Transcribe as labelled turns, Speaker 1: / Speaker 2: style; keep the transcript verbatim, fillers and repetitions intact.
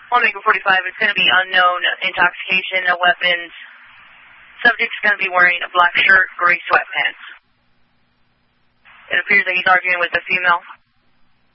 Speaker 1: Omega forty-five, it's going to be unknown intoxication, no weapons. Subject's going to be wearing a black shirt, gray sweatpants. It appears that he's arguing with a female.